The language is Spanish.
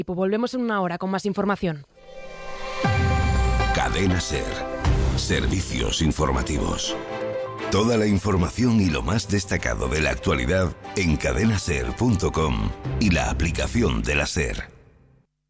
Volvemos en una hora con más información. Cadena SER. Servicios informativos. Toda la información y lo más destacado de la actualidad en cadenaser.com y la aplicación de la SER.